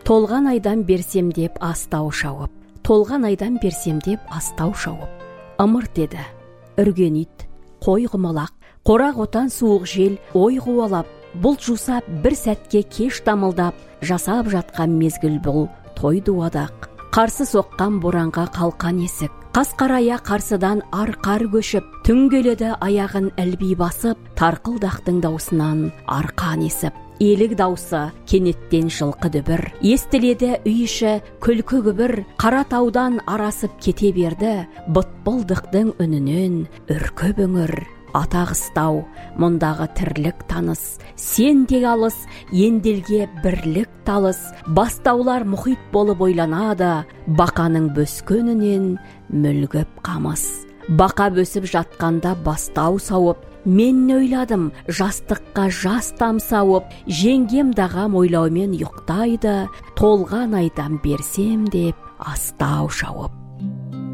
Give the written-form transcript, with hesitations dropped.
толған айдан берсем деп астау шауып, толған айдан берсем деп астау шауып. Ымырт еді, үрген ит, қой құмалақ, қора қотан суық жел ой қуалап, бұлт жусап бір сәтке кеш дамылдап, жасап жатқан мезгіл бұл той дуадақ. Қарсы соққан боранға қалқан есік, қасқарая қарсыдан арқар көшіп, түн келеді аяғын ілби басып, тарқылдақтың даусынан арқан есіп. Елік даусы кенеттен жылқы дүбір, естіледі үй іші күлкі күбір, қара таудан арасып кете берді, бұтбылдықтың үнінен үркіп өңір. Атағыстау, мұндағы тірлік таныс, сен тек алыс, енделге бірлік талыс, бастаулар мұхит болып ойланады, бақаның бөскөнінен мүлгіп қамыс. Бақа бөсіп жатқанда бастау сауып, мен ойладым жастыққа жас тамсауып, жеңгем дағам ойлаумен ұйықтайды, толған айдан берсем деп астау шауып.